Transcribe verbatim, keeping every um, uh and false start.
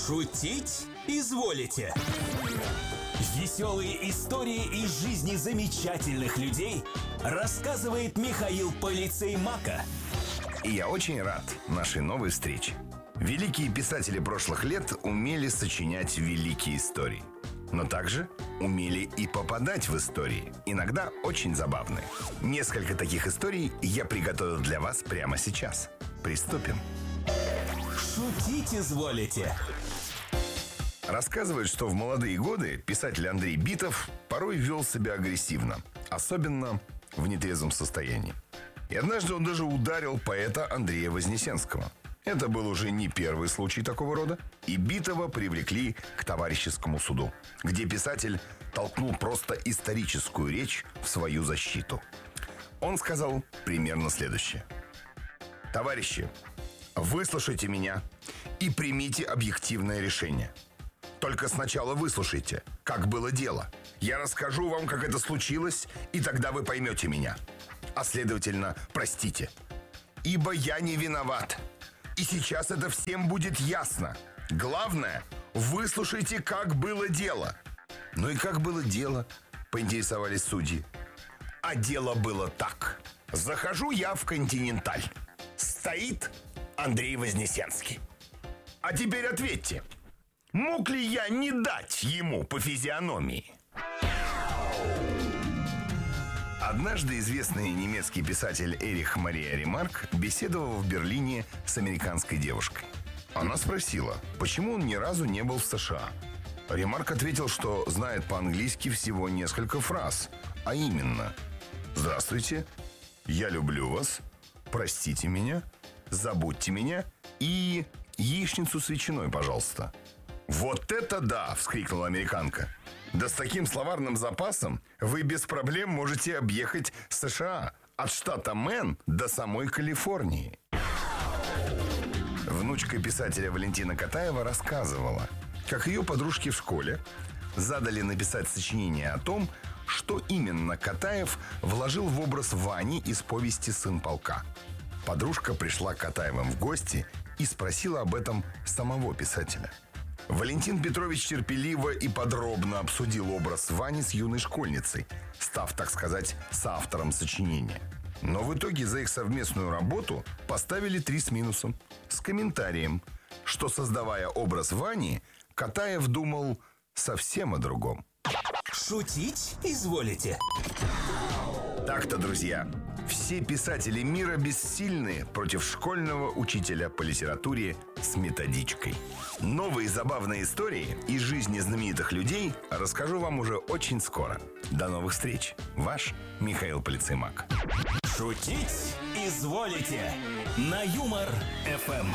Шутить изволите. Веселые истории из жизни замечательных людей рассказывает Михаил Полицеймака. И я очень рад нашей новой встрече. Великие писатели прошлых лет умели сочинять великие истории, но также умели и попадать в истории, иногда очень забавные. Несколько таких историй я приготовил для вас прямо сейчас. Приступим. Шутить изволите. Рассказывают, что в молодые годы писатель Андрей Битов порой вел себя агрессивно, особенно в нетрезвом состоянии. И однажды он даже ударил поэта Андрея Вознесенского. Это был уже не первый случай такого рода, и Битова привлекли к товарищескому суду, где писатель толкнул просто историческую речь в свою защиту. Он сказал примерно следующее: «Товарищи, выслушайте меня и примите объективное решение. Только сначала выслушайте, как было дело. Я расскажу вам, как это случилось, и тогда вы поймете меня. А следовательно, простите. Ибо я не виноват. И сейчас это всем будет ясно. Главное, выслушайте, как было дело». «Ну и как было дело?» — поинтересовались судьи. «А дело было так. Захожу я в «Континенталь». Стоит Андрей Вознесенский. А теперь ответьте, мог ли я не дать ему по физиономии?» Однажды известный немецкий писатель Эрих Мария Ремарк беседовал в Берлине с американской девушкой. Она спросила, почему он ни разу не был в США. Ремарк ответил, что знает по-английски всего несколько фраз, а именно: «Здравствуйте», «Я люблю вас», «Простите меня», «Забудьте меня» и «Яичницу с ветчиной, пожалуйста». «Вот это да!» — вскрикнула американка. «Да с таким словарным запасом вы без проблем можете объехать США от штата Мэн до самой Калифорнии». Внучка писателя Валентина Катаева рассказывала, как ее подружки в школе задали написать сочинение о том, что именно Катаев вложил в образ Вани из повести «Сын полка». Подружка пришла к Катаевым в гости и спросила об этом самого писателя. Валентин Петрович терпеливо и подробно обсудил образ Вани с юной школьницей, став, так сказать, соавтором сочинения. Но в итоге за их совместную работу поставили три с минусом, с комментарием, что, создавая образ Вани, Катаев думал совсем о другом. Шутить изволите. Так-то, друзья, все писатели мира бессильны против школьного учителя по литературе с методичкой. Новые забавные истории из жизни знаменитых людей расскажу вам уже очень скоро. До новых встреч. Ваш Михаил Полицеймак. Шутить изволите. На Юмор эф эм.